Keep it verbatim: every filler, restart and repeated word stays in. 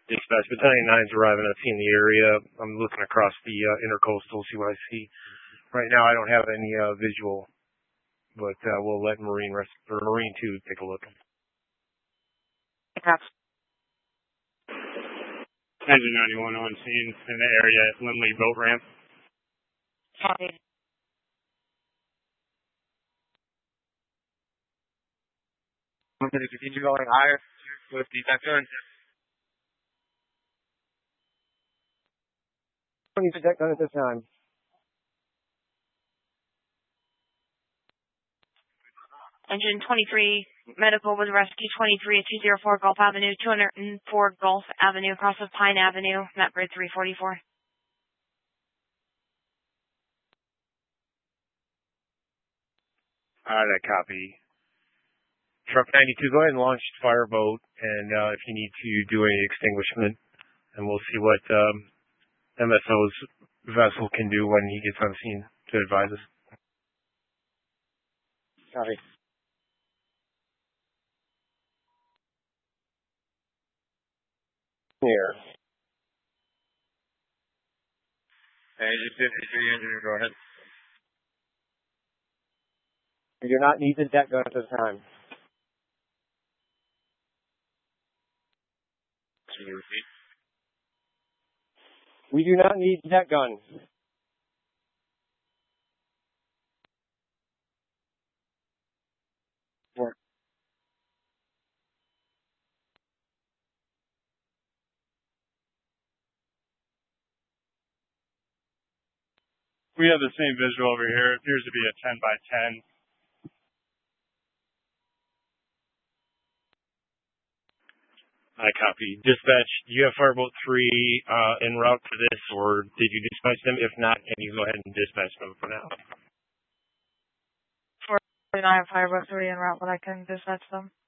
Dispatch, Battalion nine's arriving. I've seen the area. I'm looking across the uh, intercoastal, see what I see. Right now, I don't have any uh, visual, but uh, we'll let Marine rest, or Marine two take a look. Engine ninety-one on scene in the area at Lindley Boat Ramp. Copy. I'm going to continue going higher with the detector. Use the deck gun at this time. Engine twenty-three, medical with rescue twenty-three at two oh four Gulf Avenue, two oh four Gulf Avenue, across of Pine Avenue, map grid three forty-four. All right, I copy. Truck ninety-two, go ahead and launch fireboat, and uh, if you need to do any extinguishment, and we'll see what um, M S O's vessel can do when he gets on scene to advise us. Copy. Here. Engine fifty-three, engineer, go ahead. We do not need the deck gun at this time. Can you repeat? We do not need the deck gun. We have the same visual over here. It appears to be a ten by ten. I copy. Dispatch, do you have Fireboat three uh, en route for this, or did you dispatch them? If not, can you go ahead and dispatch them for now? For I have Fireboat three en route, but I can dispatch them.